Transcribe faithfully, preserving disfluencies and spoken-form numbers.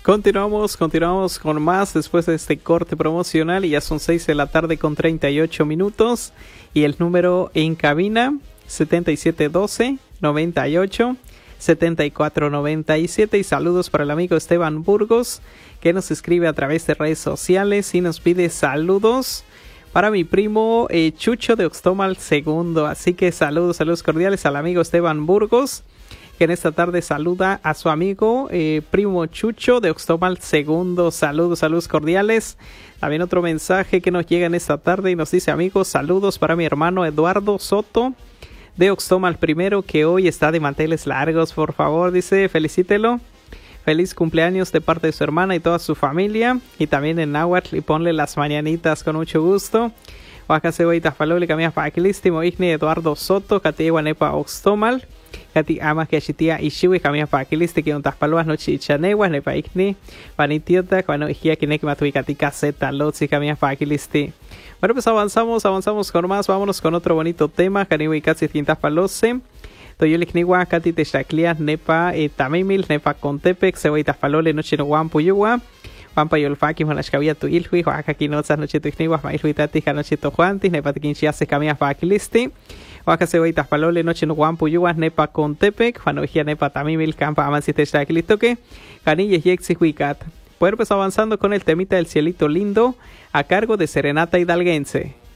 Continuamos, continuamos con más después de este corte promocional y ya son seis de la tarde con treinta y ocho minutos y el número en cabina setenta y siete doce noventa y ocho setenta y cuatro noventa y siete y saludos para el amigo Esteban Burgos que nos escribe a través de redes sociales y nos pide saludos para mi primo eh, Chucho de Oxtomal segundo, así que saludos, saludos cordiales al amigo Esteban Burgos que en esta tarde saluda a su amigo eh, primo Chucho de Oxtomal segundo. Saludos, saludos cordiales. También otro mensaje que nos llega en esta tarde y nos dice, amigos, saludos para mi hermano Eduardo Soto de Oxtomal primero, que hoy está de manteles largos. Por favor, dice, felicítelo. Feliz cumpleaños de parte de su hermana y toda su familia. Y también en náhuatl y ponle las mañanitas con mucho gusto. Oaxaca Ceboitas Palole, Camilla Paquilistimo, Igni Eduardo Soto, Catigua Nepa Oxtomal. Kati ama que chitia ishiwi kamia pakilisti que untas paluas no chichanewa ne paikni panitiota cuando hija que ne que matui katika zeta lotsi kamia pakilisti. Bueno, pues avanzamos, avanzamos con más, vámonos con otro bonito tema, kaniwi katsi tintas palose. Toyolik niwa kati te shaklia nepa e tamimil nepa contepec ceboitas palole no chino guampuyua. Pampa yolfaki manashkavia tu ilhui Oaxaca kinotzas noche tu ikniwa ma ilhui tati kanoche to juantis nepa tikinchiase kamia pakilisti. Oaxaca Ceboitas Palole, noche no guampu yuas nepa contepec, juanovijia nepa tamimil campa amancite shaquilistoque, canilles yexihuicat. Bueno, pues avanzando con el temita del cielito lindo, a cargo de Serenata Hidalguense.